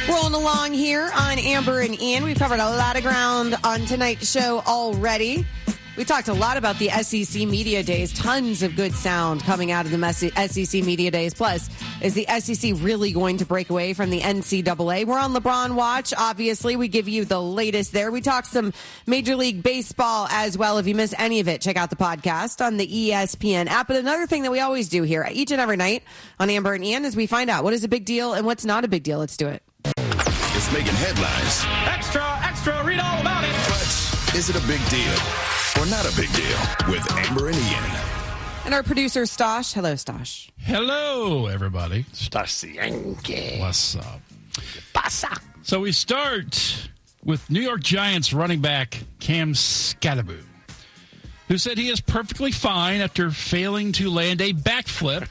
Rolling along here on Amber and Ian. We've covered a lot of ground on tonight's show already. We talked a lot about the SEC Media Days. Tons of good sound coming out of the SEC Media Days. Plus, is the SEC really going to break away from the NCAA? We're on LeBron Watch. Obviously, we give you the latest there. We talked some Major League Baseball as well. If you missed any of it, check out the podcast on the ESPN app. But another thing that we always do here each and every night on Amber and Ian is we find out what is a big deal and what's not a big deal. Let's do it. It's making headlines. Extra, extra, read all about it. But is it a big deal or not a big deal with Amber and Ian? And our producer, Stosh. Hello, Stosh. Hello, everybody. Stasienke. What's up? Pasa. So we start with New York Giants running back Cam Skattebo, who said he is perfectly fine after failing to land a backflip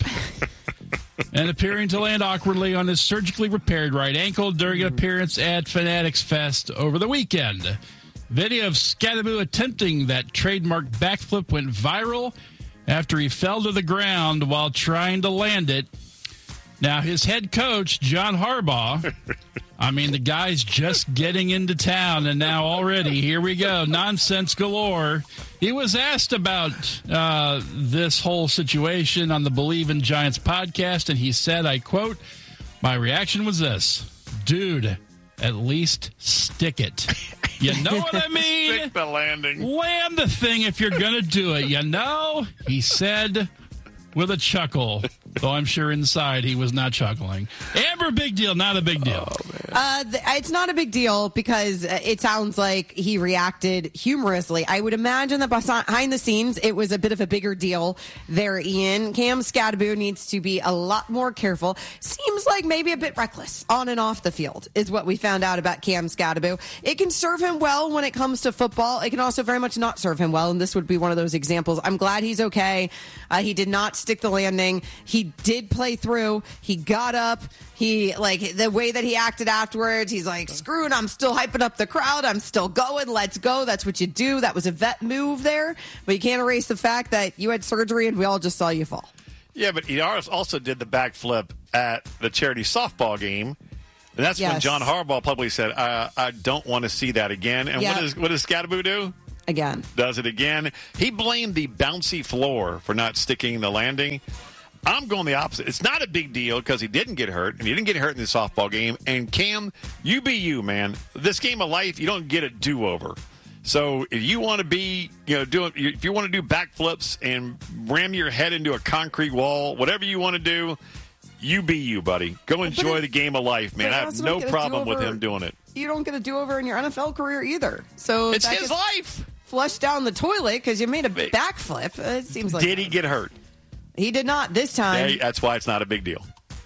and appearing to land awkwardly on his surgically repaired right ankle during an appearance at Fanatics Fest over the weekend. Video of Skattebo attempting that trademark backflip went viral after he fell to the ground while trying to land it. Now, his head coach, John Harbaugh, the guy's just getting into town, and now already, here we go, nonsense galore. He was asked about this whole situation on the Believe in Giants podcast, and he said, I quote, "My reaction was this: dude, at least stick it. You know what I mean? Stick the landing. Land the thing if you're going to do it, you know?" He said with a chuckle, though I'm sure inside he was not chuckling. Amber, big deal, not a big deal. It's not a big deal because it sounds like he reacted humorously. I would imagine that behind the scenes, it was a bit of a bigger deal there, Ian. Cam Skattebo needs to be a lot more careful. Seems like maybe a bit reckless on and off the field is what we found out about Cam Skattebo. It can serve him well when it comes to football. It can also very much not serve him well, and this would be one of those examples. I'm glad he's okay. He did not stick the landing. He did play through. He got up. He, the way that he acted afterwards, he's like, screw it, I'm still hyping up the crowd. I'm still going. Let's go. That's what you do. That was a vet move there. But you can't erase the fact that you had surgery and we all just saw you fall. Yeah, but he also did the backflip at the charity softball game. And that's when John Harbaugh publicly said, I don't want to see that again. And what does Skattebo do? Again. Does it again. He blamed the bouncy floor for not sticking the landing. I'm going the opposite. It's not a big deal because he didn't get hurt, and he didn't get hurt in the softball game. And Cam, you be you, man. This game of life, you don't get a do-over. So if you want to be, if you want to do backflips and ram your head into a concrete wall, whatever you want to do, you be you, buddy. Go enjoy the game of life, man. I have no problem with him doing it. You don't get a do-over in your NFL career either. So it's his life. Flush down the toilet because you made a backflip. It seems like. Did he get hurt? He did not this time. Yeah, that's why it's not a big deal.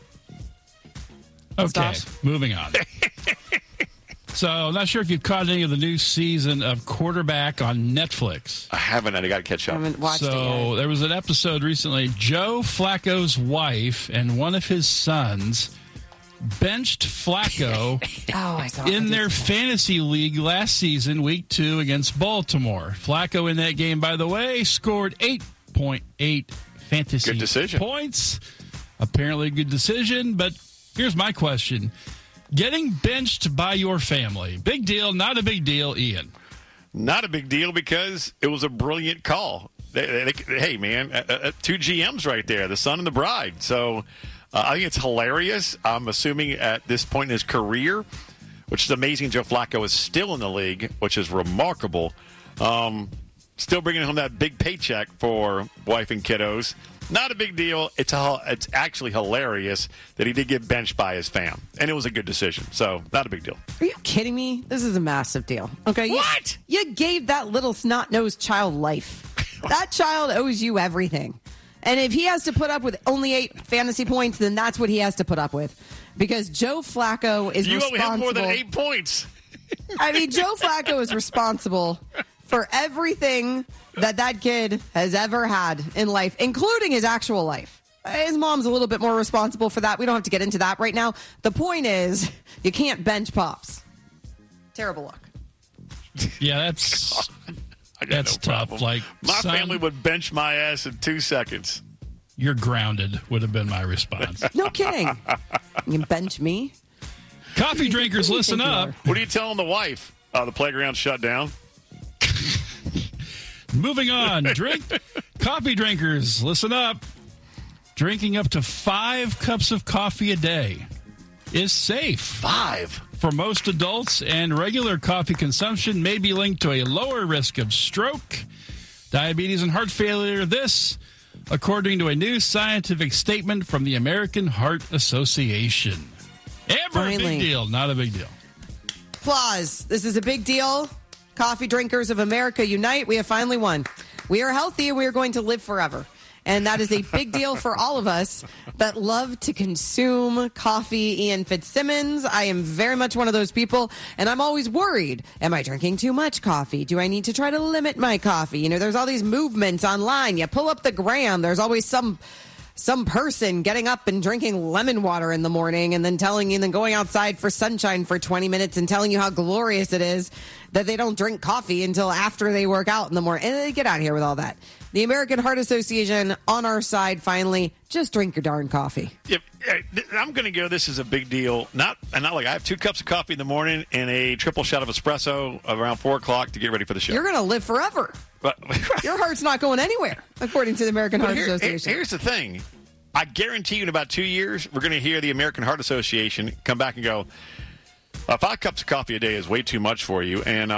Okay, moving on. So, I'm not sure if you've caught any of the new season of Quarterback on Netflix. I haven't. I got to catch up. I haven't watched it yet. There was an episode recently. Joe Flacco's wife and one of his sons benched Flacco in their fantasy league last season, week 2 against Baltimore. Flacco in that game, by the way, scored 8.8 fantasy good decision. Points. Apparently a good decision, but here's my question. Getting benched by your family, big deal, not a big deal, Ian? Not a big deal because it was a brilliant call. Hey, man, 2 GMs right there, the son and the bride. So I think it's hilarious. I'm assuming at this point in his career, which is amazing, Joe Flacco is still in the league, which is remarkable. Still bringing home that big paycheck for wife and kiddos. Not a big deal. It's actually hilarious that he did get benched by his fam. And it was a good decision. So, not a big deal. Are you kidding me? This is a massive deal. Okay. What? You gave that little snot-nosed child life. That child owes you everything. And if he has to put up with only 8 fantasy points, then that's what he has to put up with. Because Joe Flacco is responsible. You owe him more than 8 points. Joe Flacco is responsible for everything that kid has ever had in life, including his actual life. His mom's a little bit more responsible for that. We don't have to get into that right now. The point is, you can't bench Pops. Terrible luck. Yeah, that's tough. Problem. My family would bench my ass in 2 seconds. You're grounded would have been my response. No kidding. You can bench me. Coffee drinkers, listen up. What are you telling the wife? The playground's shut down. Moving on. Coffee drinkers, listen up. Drinking up to 5 cups of coffee a day is safe. 5? For most adults, and regular coffee consumption may be linked to a lower risk of stroke, diabetes, and heart failure. This, according to a new scientific statement from the American Heart Association. Ever a big deal, not a big deal. Applause. This is a big deal. Coffee drinkers of America unite. We have finally won. We are healthy and we are going to live forever. And that is a big deal for all of us that love to consume coffee. Ian Fitzsimmons, I am very much one of those people, and I'm always worried. Am I drinking too much coffee? Do I need to try to limit my coffee? You know, there's all these movements online. You pull up the gram. There's always some person getting up and drinking lemon water in the morning and then going outside for sunshine for 20 minutes and telling you how glorious it is that they don't drink coffee until after they work out in the morning. And they get out of here with all that. The American Heart Association on our side, finally. Just drink your darn coffee. Yep. I'm going to go. This is a big deal. Not like I have 2 cups of coffee in the morning and a triple shot of espresso around 4 o'clock to get ready for the show. You're going to live forever. But your heart's not going anywhere, according to the American Heart Association. Here's the thing. I guarantee you in about 2 years, we're going to hear the American Heart Association come back and go, 5 cups of coffee a day is way too much for you, and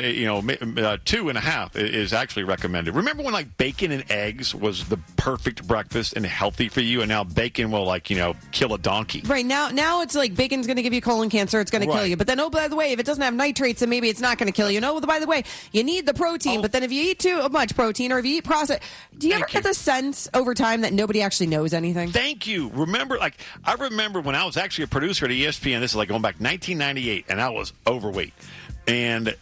2.5 is actually recommended. Remember when bacon and eggs was the perfect breakfast and healthy for you, and now bacon will kill a donkey. Right now it's like bacon's going to give you colon cancer. It's going to kill you. But then, by the way, if it doesn't have nitrates, then maybe it's not going to kill you. No, by the way, you need the protein. But then if you eat too much protein, or if you eat processed, do you ever get the sense over time that nobody actually knows anything? Thank you. Remember, I remember when I was actually a producer at ESPN. This is going back 1998. And I was overweight. And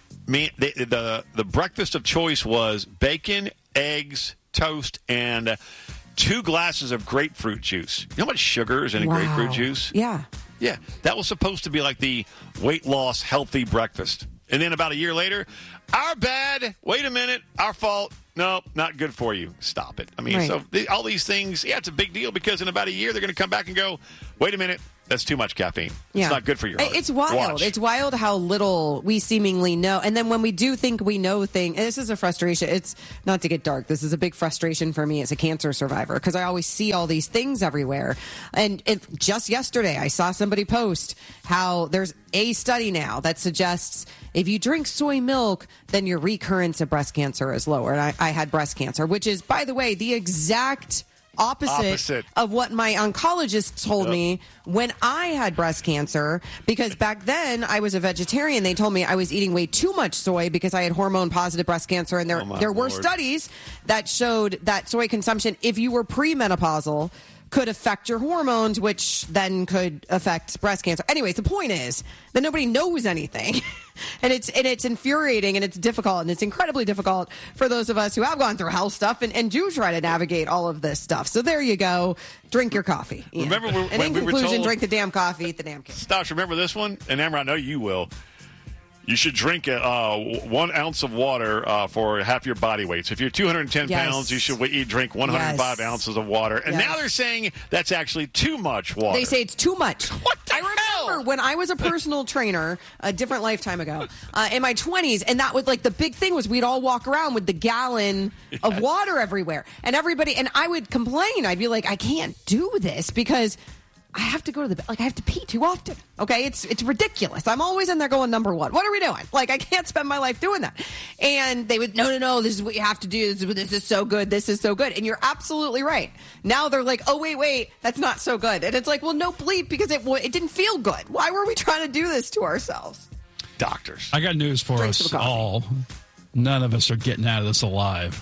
the breakfast of choice was bacon, eggs, toast, and 2 glasses of grapefruit juice. You know how much sugar is in a grapefruit juice? Yeah. Yeah. That was supposed to be like the weight loss, healthy breakfast. And then about a year later, our bad. Wait a minute. Our fault. No, not good for you. Stop it. I mean, right. So all these things, it's a big deal because in about a year, they're going to come back and go, wait a minute. That's too much caffeine. Yeah. It's not good for your heart. It's wild. Watch. It's wild how little we seemingly know. And then when we do think we know things, and this is a frustration. It's not to get dark. This is a big frustration for me as a cancer survivor because I always see all these things everywhere. And just yesterday, I saw somebody post how there's a study now that suggests if you drink soy milk, then your recurrence of breast cancer is lower. And I had breast cancer, which is, by the way, the exact opposite of what my oncologist told me when I had breast cancer, because back then I was a vegetarian. They told me I was eating way too much soy because I had hormone positive breast cancer, and there were studies that showed that soy consumption, if you were premenopausal, could affect your hormones, which then could affect breast cancer. Anyways, the point is that nobody knows anything. And it's infuriating, and it's difficult, and it's incredibly difficult for those of us who have gone through health stuff and do try to navigate all of this stuff. So there you go. Drink your coffee. Ian. Remember and in conclusion, drink the damn coffee, eat the damn cake. Stosh, remember this one? And Amber, I know you will. You should drink 1 ounce of water for half your body weight. So if you're 210 pounds, you should drink 105 ounces of water. And now they're saying that's actually too much water. They say it's too much. What the hell? I remember when I was a personal trainer a different lifetime ago in my 20s, and that was the big thing was we'd all walk around with the gallon of water everywhere. And I would complain. I'd be like, I can't do this because I have to go to I have to pee too often. Okay, it's ridiculous. I'm always in there going, number one, what are we doing? I can't spend my life doing that. And they would, no, this is what you have to do. This is so good. This is so good. And you're absolutely right. Now they're like, oh, wait, that's not so good. And it's like, well, no bleep, because it didn't feel good. Why were we trying to do this to ourselves? Doctors. I got news for us all. None of us are getting out of this alive.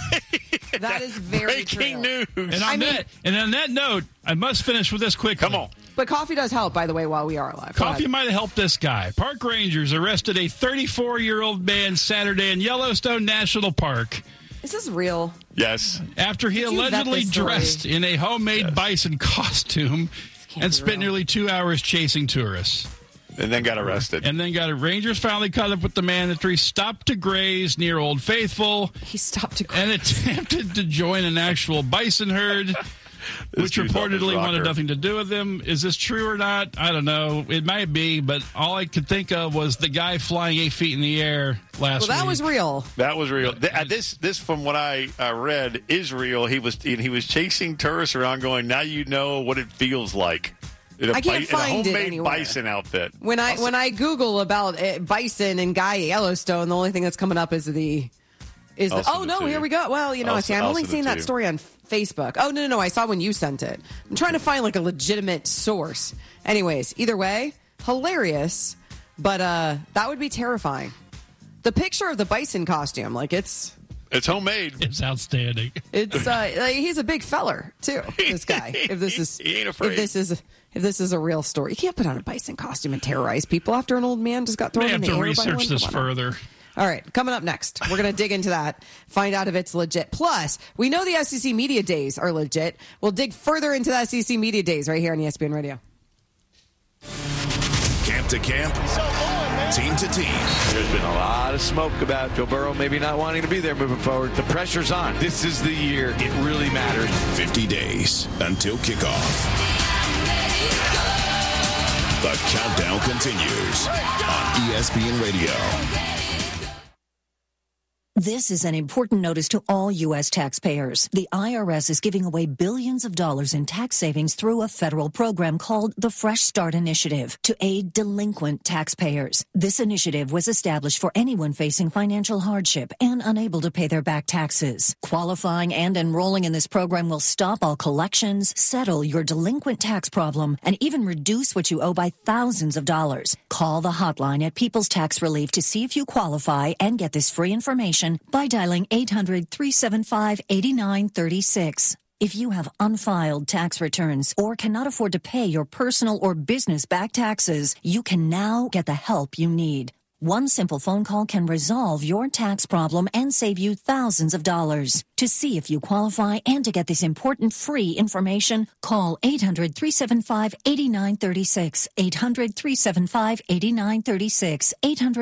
That is very breaking news. And on that note, I must finish with this quickly. Come on. But coffee does help, by the way, while we are alive. Coffee might have helped this guy. Park rangers arrested a 34-year-old man Saturday in Yellowstone National Park. Is this real? Yes. After he allegedly dressed in a homemade bison costume and spent nearly 2 hours chasing tourists. And then got arrested. Rangers finally caught up with the man after he stopped to graze near Old Faithful. He stopped to graze. And attempted to join an actual bison herd. which reportedly wanted nothing to do with him. Is this true or not? I don't know. It might be, but all I could think of was the guy flying 8 feet in the air last week. Well, that was real. That was real. This from what I read, is real. He was chasing tourists around going, now you know what it feels like. I can't find it anywhere. Bison outfit. When I Google about bison and Guy Yellowstone, the only thing that's coming up is the oh no, here we go. Well, I'm only seeing that story on Facebook. Oh no, I saw when you sent it. I'm trying to find like a legitimate source. Anyways, either way, hilarious, but that would be terrifying. The picture of the bison costume, like it's homemade. It's outstanding. It's he's a big feller too. This guy. If this is he ain't afraid. If this is a real story, you can't put on a bison costume and terrorize people after an old man just got thrown in the air. They have to research this further. All right, coming up next, we're going to dig into that, find out if it's legit. Plus, we know the SEC Media Days are legit. We'll dig further into the SEC Media Days right here on ESPN Radio. Camp to camp, team to team. There's been a lot of smoke about Joe Burrow maybe not wanting to be there moving forward. The pressure's on. This is the year it really matters. 50 days until kickoff. The countdown continues on ESPN Radio. This is an important notice to all U.S. taxpayers. The IRS is giving away billions of dollars in tax savings through a federal program called the Fresh Start Initiative to aid delinquent taxpayers. This initiative was established for anyone facing financial hardship and unable to pay their back taxes. Qualifying and enrolling in this program will stop all collections, settle your delinquent tax problem, and even reduce what you owe by thousands of dollars. Call the hotline at People's Tax Relief to see if you qualify and get this free information by dialing 800-375-8936. If you have unfiled tax returns or cannot afford to pay your personal or business back taxes, you can now get the help you need. One simple phone call can resolve your tax problem and save you thousands of dollars. To see if you qualify and to get this important free information, call 800-375-8936, 800-375-8936,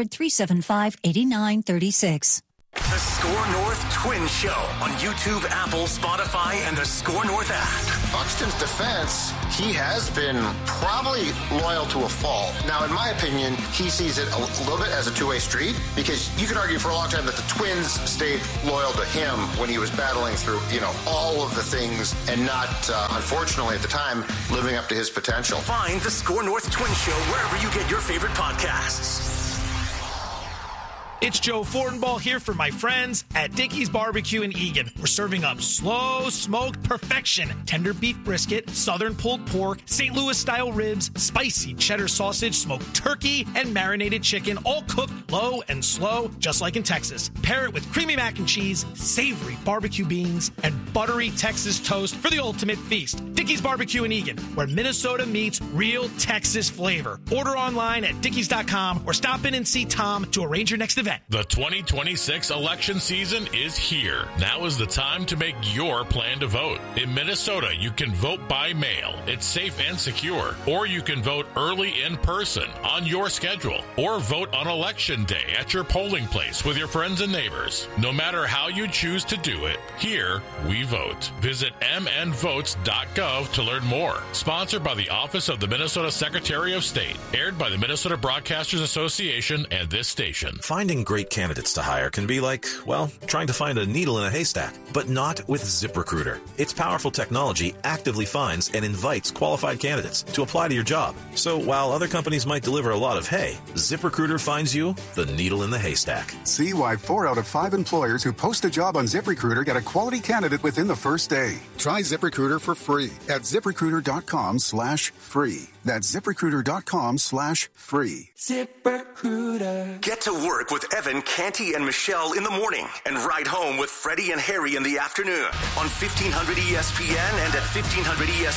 800-375-8936. The Score North Twin Show on YouTube, Apple, Spotify, and the Score North app. Buxton's defense, he has been probably loyal to a fault. Now, in my opinion, he sees it a little bit as a two-way street, because you could argue for a long time that the Twins stayed loyal to him when he was battling through, all of the things and not, unfortunately at the time, living up to his potential. Find the Score North Twin Show wherever you get your favorite podcasts. It's Joe Fortenbaugh here for my friends at Dickey's Barbecue in Eagan. We're serving up slow smoked perfection, tender beef brisket, southern pulled pork, St. Louis style ribs, spicy cheddar sausage, smoked turkey, and marinated chicken, all cooked low and slow, just like in Texas. Pair it with creamy mac and cheese, savory barbecue beans, and buttery Texas toast for the ultimate feast. Dickey's Barbecue in Eagan, where Minnesota meets real Texas flavor. Order online at dickeys.com or stop in and see Tom to arrange your next event. The 2026 election season is here. Now is the time to make your plan to vote. In Minnesota, you can vote by mail. It's safe and secure. Or you can vote early in person on your schedule. Or vote on Election Day at your polling place with your friends and neighbors. No matter how you choose to do it, here we vote. Visit mnvotes.gov to learn more. Sponsored by the Office of the Minnesota Secretary of State. Aired by the Minnesota Broadcasters Association and this station. Finding great candidates to hire can be like, well, trying to find a needle in a haystack, but not with ZipRecruiter. Its powerful technology actively finds and invites qualified candidates to apply to your job. So while other companies might deliver a lot of hay, ZipRecruiter finds you the needle in the haystack. See why 4 out of 5 employers who post a job on ZipRecruiter get a quality candidate within the first day. Try ZipRecruiter for free at ZipRecruiter.com/free. That's ZipRecruiter.com/free. ZipRecruiter. Get to work with Evan, Canty, and Michelle in the morning and ride home with Freddie and Harry in the afternoon on 1500 ESPN and at 1500ESPN.